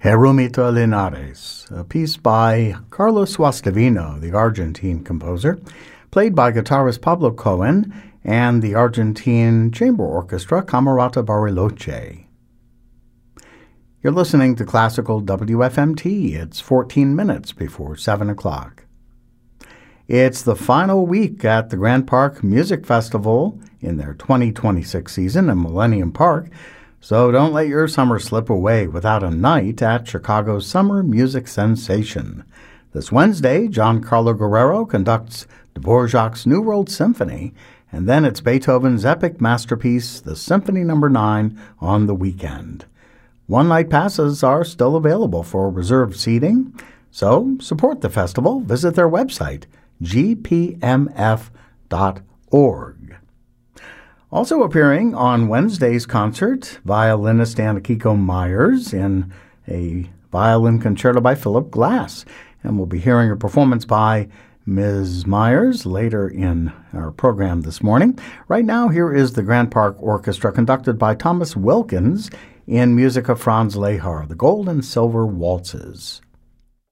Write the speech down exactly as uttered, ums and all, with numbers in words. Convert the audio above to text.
Jeromito Linares, a piece by Carlos Guastavino, the Argentine composer, played by guitarist Pablo Cohen and the Argentine chamber orchestra Camerata Bariloche. You're listening to Classical W F M T. It's fourteen minutes before seven o'clock. It's the final week at the Grand Park Music Festival in their twenty twenty-six season in Millennium Park, so don't let your summer slip away without a night at Chicago's summer music sensation. This Wednesday, Giancarlo Guerrero conducts Dvorak's New World Symphony, and then it's Beethoven's epic masterpiece, the Symphony Number nine, on the weekend. One-night passes are still available for reserved seating, so support the festival. Visit their website, g p m f dot org. Also appearing on Wednesday's concert, violinist Akiko Myers in a violin concerto by Philip Glass. And we'll be hearing a performance by Miz Myers later in our program this morning. Right now, here is the Grand Park Orchestra conducted by Thomas Wilkins in music of Franz Lehár, the Gold and Silver Waltzes.